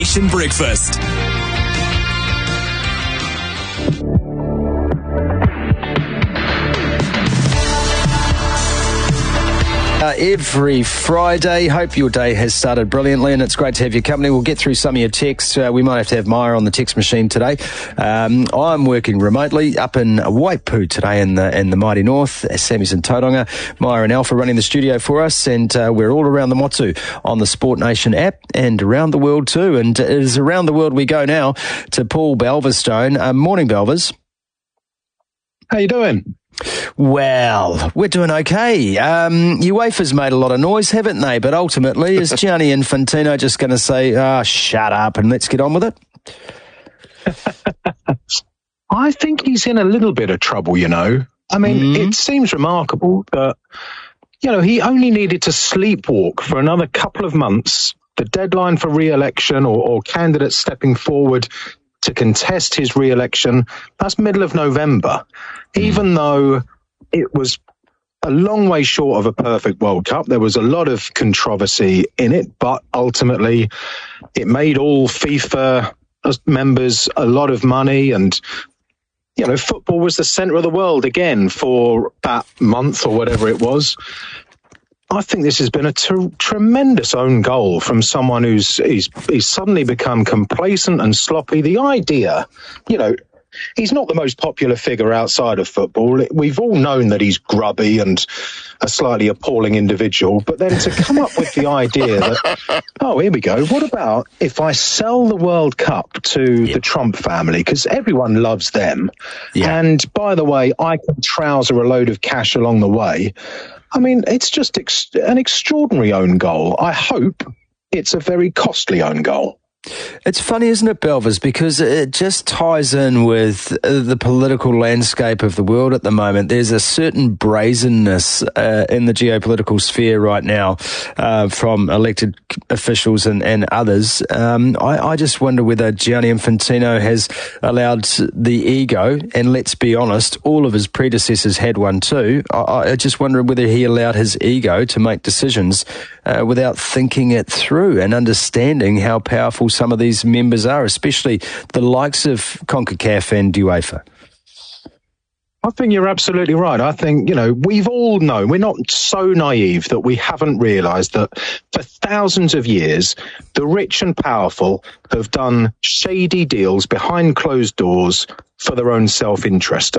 Nation Breakfast. Every Friday. Hope your day has started brilliantly, and it's great to have your company. We'll get through some of your texts. We might have to have Maya on the text machine today. I'm working remotely up in Waipu today in the mighty north. Sammy's in Tauranga. Maya and Alpha running the studio for us, and we're all around the Motu on the Sport Nation app and around the world too. And it is around the world we go now to Paul Belverstone. Morning, Belvers. How you doing? Well, we're doing okay. UEFA's made a lot of noise, haven't they? But ultimately, is Gianni Infantino just going to say, shut up and let's get on with it? I think he's in a little bit of trouble, you know. I mean, It seems remarkable that, you know, he only needed to sleepwalk for another couple of months. The deadline for re-election or candidates stepping forward to contest his re-election, that's middle of November. Even though it was a long way short of a perfect World Cup, there was a lot of controversy in it, but ultimately it made all FIFA members a lot of money, and, you know, football was the centre of the world again for that month or whatever it was. I think this has been a tremendous own goal from someone who's suddenly become complacent and sloppy. The idea, you know, he's not the most popular figure outside of football. We've all known that he's grubby and a slightly appalling individual. But then to come up with the idea that, oh, here we go, what about if I sell the World Cup to the Trump family? Because everyone loves them. Yeah. And by the way, I can trouser a load of cash along the way. I mean, it's just an extraordinary own goal. I hope it's a very costly own goal. It's funny, isn't it, Belvers, because it just ties in with the political landscape of the world at the moment. There's a certain brazenness in the geopolitical sphere right now from elected officials and others. I just wonder whether Gianni Infantino has allowed the ego, and let's be honest, all of his predecessors had one too. I just wonder whether he allowed his ego to make decisions without thinking it through and understanding how powerful some of these members are, especially the likes of CONCACAF and UEFA. I think you're absolutely right. I think, you know, we've all known, we're not so naive that we haven't realised that for thousands of years, the rich and powerful have done shady deals behind closed doors for their own self-interest.